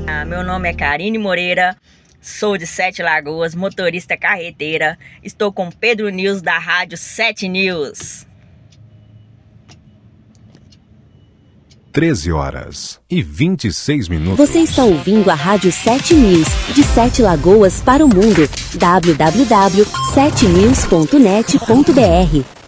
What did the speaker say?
Meu nome é Karine Moreira, sou de Sete Lagoas, motorista carreteira. Estou com Pedro News da rádio 7 News. 13h26. Você está ouvindo a rádio 7 News, de Sete Lagoas para o mundo. www.7news.net.br